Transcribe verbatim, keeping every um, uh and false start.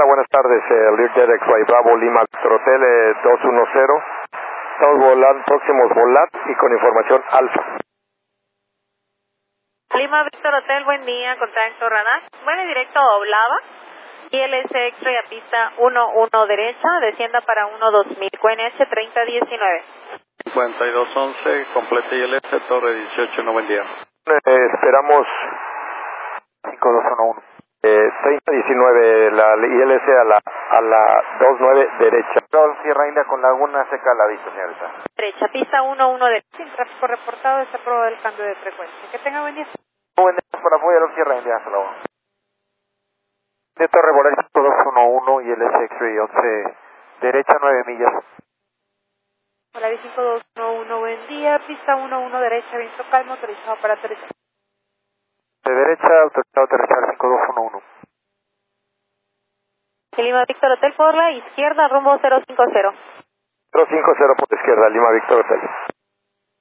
Guadalajara, buenas tardes, eh, Learjet X-Ray Bravo Lima Victor Hotel eh, dos uno cero. Estamos volando, próximos volar y con información alfa. Lima Victor Hotel, buen día, contacto radar. Bueno, directo a Oblava. I L S X-Ray a pista uno uno derecha, descienda para uno dos mil, Q N H treinta diecinueve. cincuenta y dos once, completa I L S, Torre dieciocho uno, buen día. Eh, esperamos cinco dos uno uno. eh, treinta diecinueve, la I L S a la, a la dos nueve derecha. Sierra India con Laguna Seca al ladito, señorita. Derecha, pista uno uno derecha, sin tráfico reportado, está aprobado el cambio de frecuencia. Que tenga buen día. Buen día, por apoyo a Sierra India, hasta luego. De Torre Boreal, cinco dos uno uno y el S X-Ray once, derecha nueve millas. Hola, cinco dos uno uno, buen día, pista uno uno derecha, viento calmo, autorizado para aterrizar. De derecha, autorizado aterrizar cinco dos uno uno. Lima Victor Hotel por la izquierda, rumbo cero cinco cero. cero cinco cero por izquierda, Lima Victor Hotel.